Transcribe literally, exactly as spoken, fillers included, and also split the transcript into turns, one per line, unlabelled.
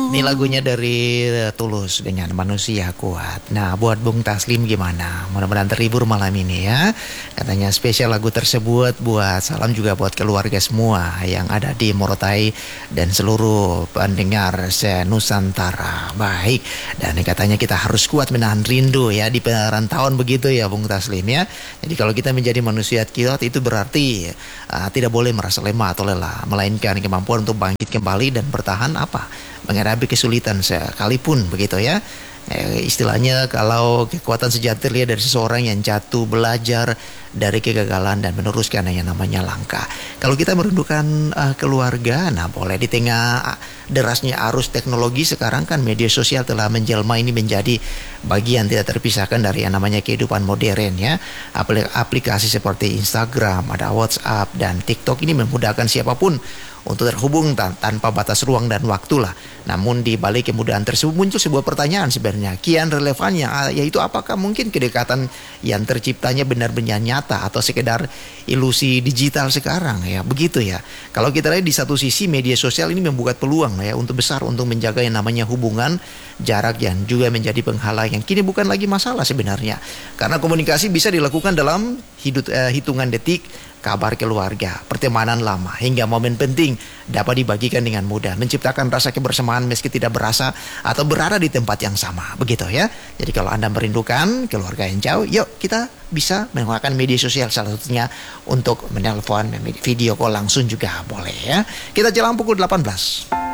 Ini lagunya dari Tulus dengan Manusia Kuat. Nah, buat Bung Taslim gimana? Mudah-mudahan terhibur malam ini ya. Katanya spesial lagu tersebut buat salam juga buat keluarga semua yang ada di Morotai dan seluruh pendengar se-Nusantara. Baik, dan katanya kita harus kuat menahan rindu ya di perantauan begitu ya Bung Taslim ya. Jadi kalau kita menjadi manusia kuat itu berarti uh, tidak boleh merasa lemah atau lelah, melainkan kemampuan untuk bangkit kembali dan bertahan apa? Menghadapi kesulitan sekalipun begitu ya. Eh, istilahnya kalau kekuatan sejati lihat dari seseorang yang jatuh belajar dari kegagalan dan meneruskan yang namanya langkah. Kalau kita merindukan uh, keluarga, nah boleh di tengah derasnya arus teknologi sekarang kan media sosial telah menjelma ini menjadi bagian tidak terpisahkan dari yang namanya kehidupan modern ya. Aplikasi seperti Instagram, ada WhatsApp dan TikTok ini memudahkan siapapun untuk terhubung tanpa batas ruang dan waktu lah. Namun di balik kemudahan tersebut muncul sebuah pertanyaan sebenarnya kian relevannya, yaitu apakah mungkin kedekatan yang terciptanya benar-benar nyata atau sekedar ilusi digital sekarang ya, begitu ya. Kalau kita lihat di satu sisi media sosial ini membuka peluang ya untuk besar untuk menjaga yang namanya hubungan jarak yang juga menjadi penghalang yang kini bukan lagi masalah sebenarnya. Karena komunikasi bisa dilakukan dalam hidut, eh, hitungan detik, kabar keluarga, pertemanan lama, hingga momen penting dapat dibagikan dengan mudah, menciptakan rasa kebersamaan meski tidak berasa atau berada di tempat yang sama, begitu ya. Jadi kalau Anda merindukan keluarga yang jauh, yuk kita bisa menggunakan media sosial salah satunya untuk menelpon, video call langsung juga boleh ya. Kita jelang pukul delapan belas.